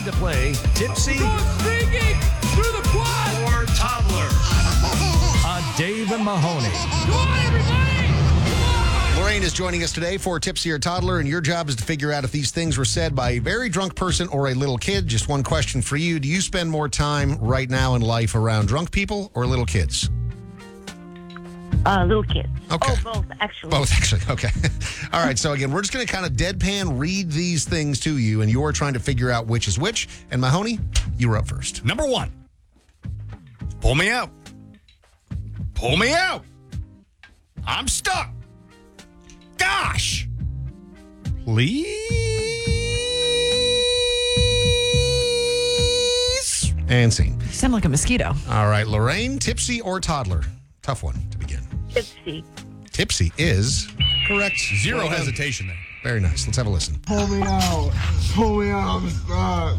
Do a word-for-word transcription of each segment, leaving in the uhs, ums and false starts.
time to play Tipsy through the quad or Toddler on Dave and Mahoney. Come on, everybody! Come on! Lorraine is joining us today for Tipsy or Toddler, and your job is to figure out if these things were said by a very drunk person or a little kid. Just one question for you. Do you spend more time right now in life around drunk people or little kids? Uh, little kids. Okay. Oh, both, actually. Both, actually. Okay. All right. So, again, we're just going to kind of deadpan read these things to you, and you're trying to figure out which is which. And, Mahoney, you were up first. Number one. Pull me out. Pull me out. I'm stuck. Gosh. Please. And scene. You sound like a mosquito. All right. Lorraine, tipsy or toddler? Tough one to begin. Tipsy. Tipsy is correct. Zero Well done. hesitation there. Very nice. Let's have a listen. Pull me out. Pull me out. I'm stuck.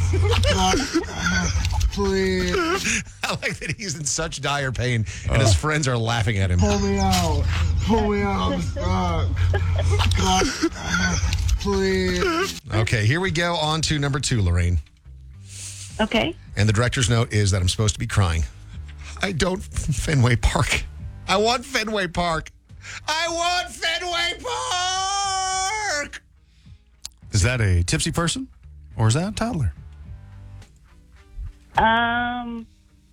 Stuck. Please. I like that he's in such dire pain, and his friends are laughing at him. Pull me out. Pull me out. I'm stuck. Stuck. Please. Okay, here we go. On to number two, Lorraine. Okay. And the director's note is that I'm supposed to be crying. I don't Fenway Park. I want Fenway Park. I want Fenway Park. Is that a tipsy person or is that a toddler? Um,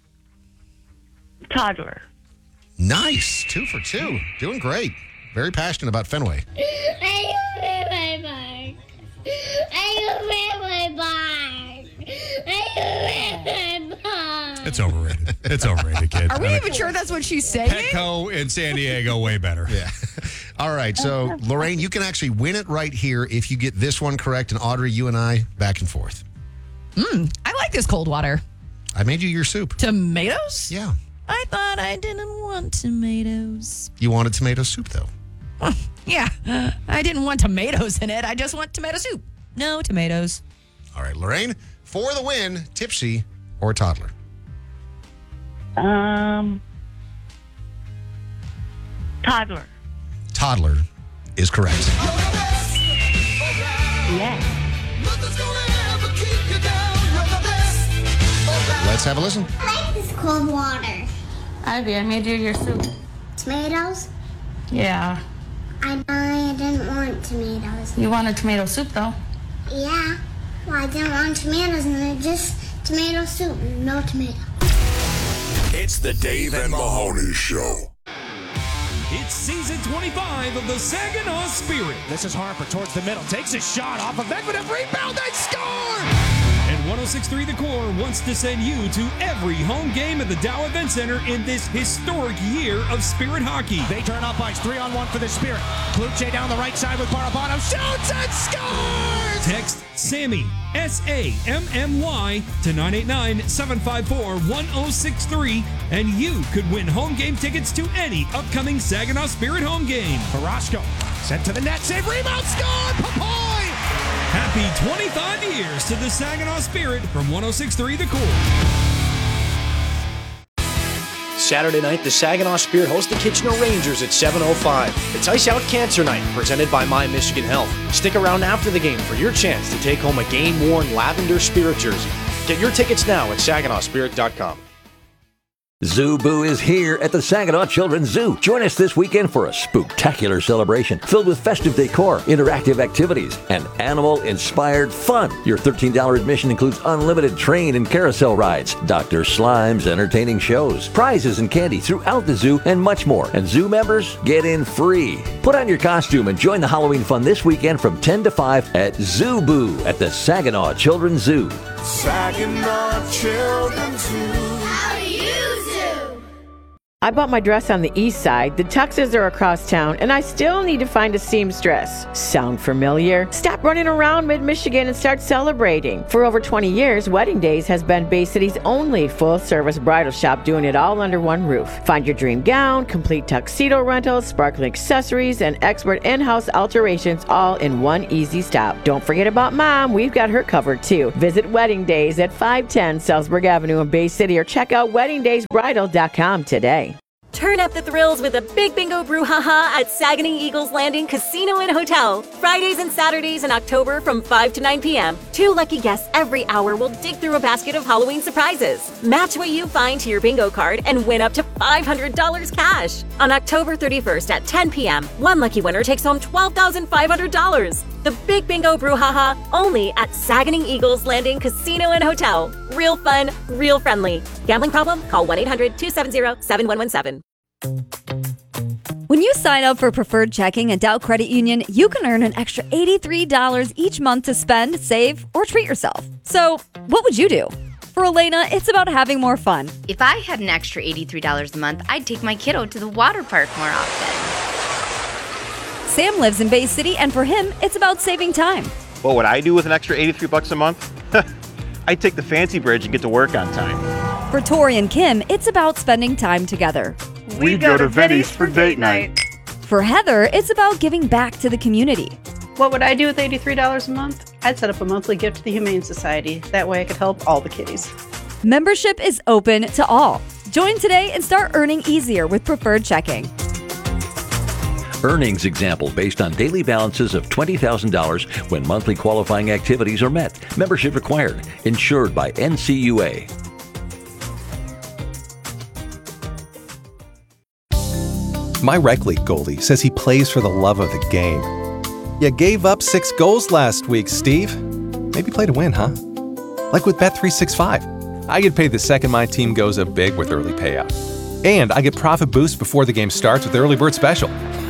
toddler. Nice. Two for two. Doing great. Very passionate about Fenway. I don't feel my bark. I don't feel my bark. I don't feel my bark. It's overrated. It's overrated, kid. Are we I mean, even sure that's what she's saying? Petco in San Diego, way better. Yeah. All right. So, Lorraine, you can actually win it right here if you get this one correct. And Audrey, you and I, back and forth. Mm, I like this cold water. I made you your soup. Tomatoes? Yeah. I thought I didn't want tomatoes. You wanted tomato soup, though. Huh, yeah, I didn't want tomatoes in it. I just want tomato soup. No tomatoes. All right, Lorraine, for the win, tipsy or toddler? Um, toddler. Toddler is correct. Yeah. Let's have a listen. I like this cold water. Ivy, I made you your soup. Tomatoes? Yeah. I, I didn't want tomatoes. You wanted tomato soup, though. Yeah. Well, I didn't want tomatoes, and they're just tomato soup, no tomato. It's the Dave and Mahoney Show. It's season twenty-five of the Saginaw Spirit. This is Harper towards the middle. Takes a shot off of Medvedev. Rebound. They score! And one oh six point three The Core wants to send you to every home game at the Dow Event Center in this historic year of Spirit hockey. They turn up ice. Three on one for the Spirit. Kluche down the right side with Barabano. Shoots and scores! Text SAMMY, S A M M Y, to nine eight nine, seven five four, one oh six three, and you could win home game tickets to any upcoming Saginaw Spirit home game. Carrasco sent to the net. Save. Rebound. Score! Papoy! Happy twenty-five years to the Saginaw Spirit from one oh six point three The Core. Saturday night, the Saginaw Spirit host the Kitchener Rangers at seven oh five. It's Ice Out Cancer Night, presented by My Michigan Health. Stick around after the game for your chance to take home a game-worn lavender Spirit jersey. Get your tickets now at saginaw spirit dot com. Zoo Boo is here at the Saginaw Children's Zoo. Join us this weekend for a spooktacular celebration filled with festive decor, interactive activities, and animal-inspired fun. Your thirteen dollars admission includes unlimited train and carousel rides, Doctor Slime's entertaining shows, prizes and candy throughout the zoo, and much more. And zoo members get in free. Put on your costume and join the Halloween fun this weekend from ten to five at Zoo Boo at the Saginaw Children's Zoo. Saginaw Children's Zoo. I bought my dress on the east side, the tuxes are across town, and I still need to find a seamstress. Sound familiar? Stop running around mid-Michigan and start celebrating. For over twenty years, Wedding Days has been Bay City's only full-service bridal shop doing it all under one roof. Find your dream gown, complete tuxedo rentals, sparkling accessories, and expert in-house alterations all in one easy stop. Don't forget about Mom, we've got her covered too. Visit Wedding Days at five ten Salzburg Avenue in Bay City or check out wedding days bridal dot com today. Turn up the thrills with a Big Bingo Brouhaha at Saguenay Eagles Landing Casino and Hotel. Fridays and Saturdays in October from five to nine p.m. Two lucky guests every hour will dig through a basket of Halloween surprises. Match what you find to your bingo card and win up to five hundred dollars cash. On October thirty-first at ten p.m., one lucky winner takes home twelve thousand five hundred dollars. The Big Bingo Brouhaha only at Saguenay Eagles Landing Casino and Hotel. Real fun, real friendly. Gambling problem? Call one eight hundred two seven zero seven one one seven. When you sign up for Preferred Checking at Dow Credit Union, you can earn an extra eighty-three dollars each month to spend, save, or treat yourself. So, what would you do? For Elena, it's about having more fun. If I had an extra eighty-three dollars a month, I'd take my kiddo to the water park more often. Sam lives in Bay City, and for him, it's about saving time. What would I do with an extra eighty-three bucks a month? I'd take the fancy bridge and get to work on time. For Tori and Kim, it's about spending time together. We go to Vinny's for date night. For Heather, it's about giving back to the community. What would I do with eighty-three dollars a month? I'd set up a monthly gift to the Humane Society. That way I could help all the kitties. Membership is open to all. Join today and start earning easier with Preferred Checking. Earnings example based on daily balances of twenty thousand dollars when monthly qualifying activities are met. Membership required. Insured by N C U A. My rec league goalie says he plays for the love of the game. You gave up six goals last week, Steve. Maybe play to win, huh? Like with Bet three sixty-five. I get paid the second my team goes up big with early payout. And I get profit boost before the game starts with the early bird special.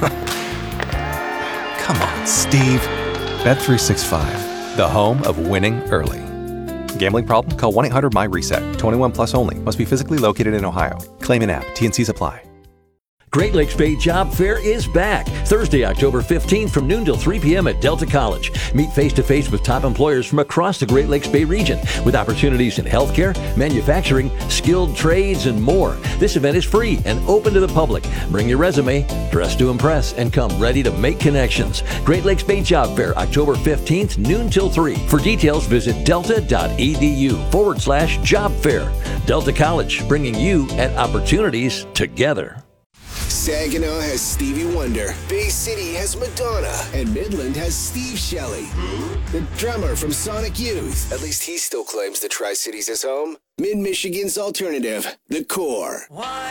Come on, Steve. Bet three sixty-five, the home of winning early. Gambling problem? Call one eight hundred my reset. twenty-one plus only. Must be physically located in Ohio. Claim in app. T N Cs apply. Great Lakes Bay Job Fair is back. Thursday, October fifteenth from noon till three p.m. at Delta College. Meet face-to-face with top employers from across the Great Lakes Bay region with opportunities in healthcare, manufacturing, skilled trades, and more. This event is free and open to the public. Bring your resume, dress to impress, and come ready to make connections. Great Lakes Bay Job Fair, October fifteenth, noon till three. For details, visit delta.edu forward slash job fair. Delta College, bringing you at opportunities together. Saginaw has Stevie Wonder, Bay City has Madonna, and Midland has Steve Shelley. The drummer from Sonic Youth. At least he still claims the Tri-Cities as home. Mid-Michigan's alternative, The Core.